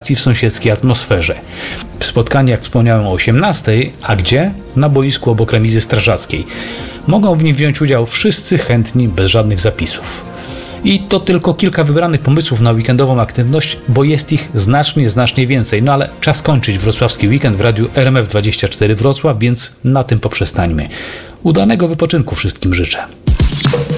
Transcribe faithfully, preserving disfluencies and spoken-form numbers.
atrakcji w sąsiedzkiej atmosferze. Spotkanie, jak wspomniałem, o osiemnastej, a gdzie? Na boisku obok remizy strażackiej. Mogą w nim wziąć udział wszyscy chętni, bez żadnych zapisów. I to tylko kilka wybranych pomysłów na weekendową aktywność, bo jest ich znacznie, znacznie więcej. No ale czas kończyć wrocławski weekend w radiu R M F dwadzieścia cztery Wrocław, więc na tym poprzestańmy. Udanego wypoczynku wszystkim życzę.